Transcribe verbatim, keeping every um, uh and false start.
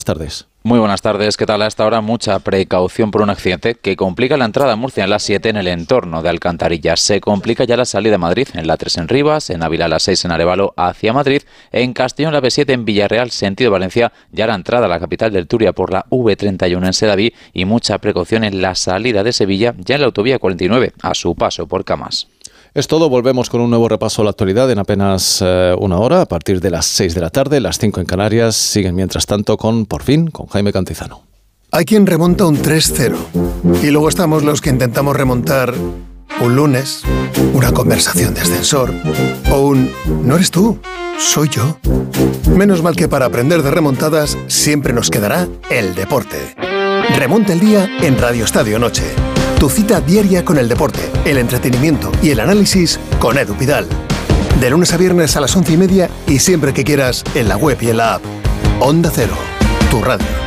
Tardes. Muy buenas tardes, ¿qué tal? A esta hora mucha precaución por un accidente que complica la entrada a Murcia en la siete en el entorno de Alcantarilla. Se complica ya la salida a Madrid en la tres en Rivas, en Ávila la seis en Arévalo hacia Madrid, en Castellón la B siete en Villarreal sentido Valencia, ya la entrada a la capital del Turia por la V treinta y uno en Sedaví y mucha precaución en la salida de Sevilla ya en la autovía cuarenta y nueve a su paso por Camas. Es todo, volvemos con un nuevo repaso a la actualidad en apenas eh, una hora, a partir de las seis de la tarde, las cinco en Canarias. Siguen mientras tanto con Por Fin, con Jaime Cantizano. Hay quien remonta un tres cero y luego estamos los que intentamos remontar un lunes, una conversación de ascensor o un «no eres tú, soy yo». Menos mal que para aprender de remontadas siempre nos quedará el deporte. Remonta el día en Radio Estadio Noche. Tu cita diaria con el deporte, el entretenimiento y el análisis con Edu Pidal. De lunes a viernes a las once y media y siempre que quieras en la web y en la app. Onda Cero, tu radio.